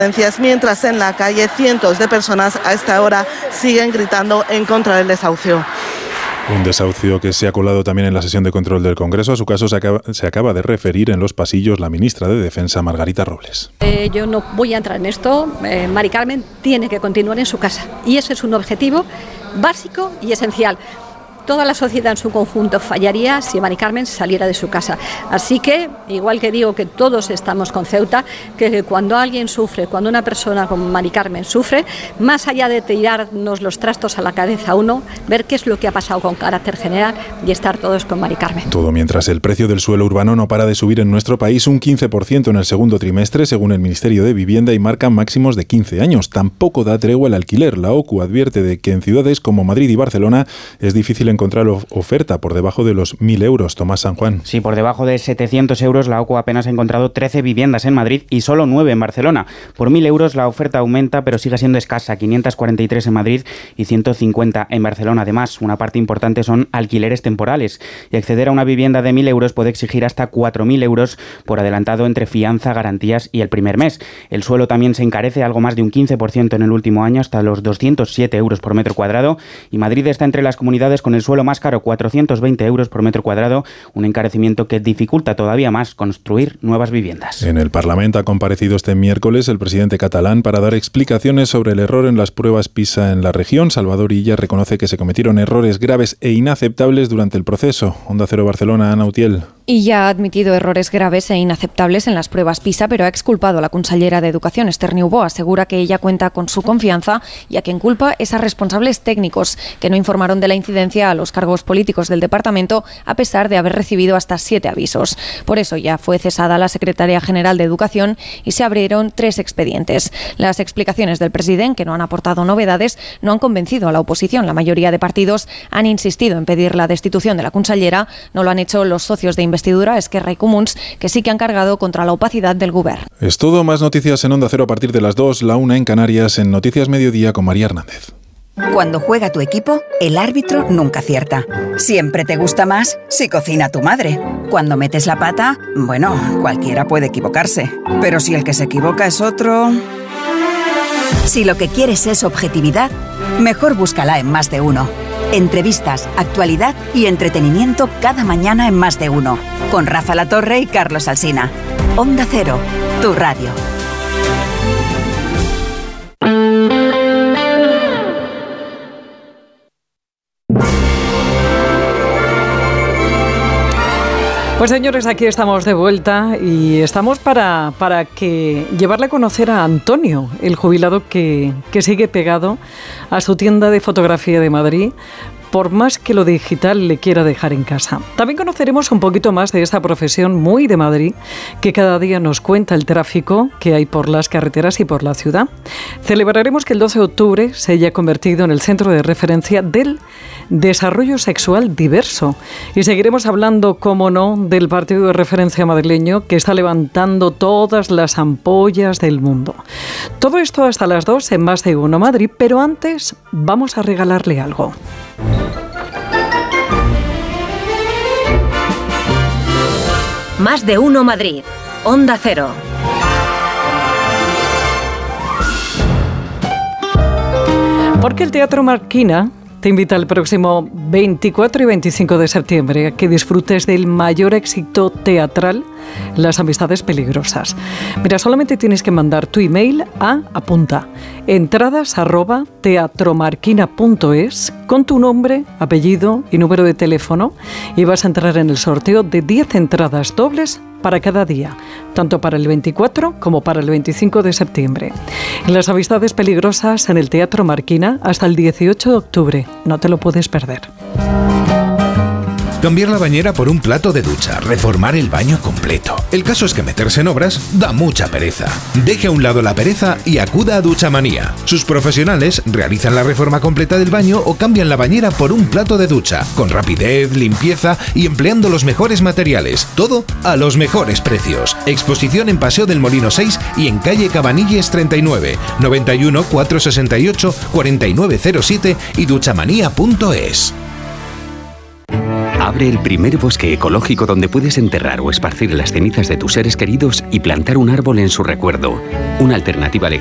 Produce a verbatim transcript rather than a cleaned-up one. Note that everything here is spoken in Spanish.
Mientras en la calle cientos de personas a esta hora siguen gritando en contra del desahucio. Un desahucio que se ha colado también en la sesión de control del Congreso. A su caso se acaba, se acaba de referir en los pasillos la ministra de Defensa, Margarita Robles. Eh, yo no voy a entrar en esto. Eh, Mari Carmen tiene que continuar en su casa. Y ese es un objetivo básico y esencial. Toda la sociedad en su conjunto fallaría si Mari Carmen saliera de su casa. Así que, igual que digo que todos estamos con Ceuta, que cuando alguien sufre, cuando una persona como Mari Carmen sufre, más allá de tirarnos los trastos a la cabeza a uno, ver qué es lo que ha pasado con carácter general y estar todos con Mari Carmen. Todo mientras el precio del suelo urbano no para de subir en nuestro país un quince por ciento en el segundo trimestre, según el Ministerio de Vivienda, y marca máximos de quince años. Tampoco da tregua el alquiler. La OCU advierte de que en ciudades como Madrid y Barcelona es difícil encontrar oferta por debajo de los mil euros. Tomás San Juan. Sí, por debajo de setecientos euros la OCU apenas ha encontrado trece viviendas en Madrid y solo nueve en Barcelona. Por mil euros la oferta aumenta, pero sigue siendo escasa, quinientos cuarenta y tres en Madrid y ciento cincuenta en Barcelona. Además, una parte importante son alquileres temporales y acceder a una vivienda de mil euros puede exigir hasta cuatro mil euros por adelantado entre fianza, garantías y el primer mes. El suelo también se encarece algo más de un quince por ciento en el último año, hasta los doscientos siete euros por metro cuadrado, y Madrid está entre las comunidades con el suelo más caro, cuatrocientos veinte euros por metro cuadrado, un encarecimiento que dificulta todavía más construir nuevas viviendas. En el Parlamento ha comparecido este miércoles el presidente catalán para dar explicaciones sobre el error en las pruebas PISA en la región. Salvador Illa reconoce que se cometieron errores graves e inaceptables durante el proceso. Onda Cero Barcelona, Ana Utiel. Illa ha admitido errores graves e inaceptables en las pruebas PISA, pero ha exculpado a la consellera de Educación, Esther Niubó. Asegura que ella cuenta con su confianza y a quien culpa es a responsables técnicos que no informaron de la incidencia a los cargos políticos del departamento, a pesar de haber recibido hasta siete avisos. Por eso ya fue cesada la secretaria general de Educación y se abrieron tres expedientes. Las explicaciones del presidente, que no han aportado novedades, no han convencido a la oposición. La mayoría de partidos han insistido en pedir la destitución de la consellera. No lo han hecho los socios de investidura, Esquerra y Comuns, que sí que han cargado contra la opacidad del Govern. Es todo. Más noticias en Onda Cero a partir de las dos, la una en Canarias, en Noticias Mediodía con María Hernández. Cuando juega tu equipo, el árbitro nunca acierta. Siempre te gusta más si cocina tu madre. Cuando metes la pata, bueno, cualquiera puede equivocarse. Pero si el que se equivoca es otro... Si lo que quieres es objetividad, mejor búscala en Más de Uno. Entrevistas, actualidad y entretenimiento cada mañana en Más de Uno. Con Rafa Latorre y Carlos Alsina. Onda Cero, tu radio. Pues señores, aquí estamos de vuelta y estamos para, para que llevarle a conocer a Antonio, el jubilado que, que sigue pegado a su tienda de fotografía de Madrid, por más que lo digital le quiera dejar en casa. También conoceremos un poquito más de esta profesión muy de Madrid, que cada día nos cuenta el tráfico que hay por las carreteras y por la ciudad. Celebraremos que el doce de octubre se haya convertido en el centro de referencia del desarrollo sexual diverso. Y seguiremos hablando, como no, del partido de referencia madrileño que está levantando todas las ampollas del mundo. Todo esto hasta las dos en Más de Uno Madrid, pero antes vamos a regalarle algo. Más de Uno Madrid, Onda Cero. Porque el Teatro Marquina te invita el próximo veinticuatro y veinticinco de septiembre a que disfrutes del mayor éxito teatral, Las amistades peligrosas. Mira, solamente tienes que mandar tu email a, apunta, entradas arroba teatromarquina punto es con tu nombre, apellido y número de teléfono y vas a entrar en el sorteo de diez entradas dobles para cada día, tanto para el veinticuatro como para el veinticinco de septiembre. Las amistades peligrosas en el Teatro Marquina hasta el dieciocho de octubre. No te lo puedes perder. Cambiar la bañera por un plato de ducha, reformar el baño completo. El caso es que meterse en obras da mucha pereza. Deje a un lado la pereza y acuda a Duchamanía. Sus profesionales realizan la reforma completa del baño o cambian la bañera por un plato de ducha, con rapidez, limpieza y empleando los mejores materiales. Todo a los mejores precios. Exposición en Paseo del Molino seis y en calle Cabanilles treinta y nueve, noventa y uno, cuatrocientos sesenta y ocho, cuarenta y nueve cero siete y duchamanía punto es. Abre el primer bosque ecológico donde puedes enterrar o esparcir las cenizas de tus seres queridos y plantar un árbol en su recuerdo. Una alternativa legal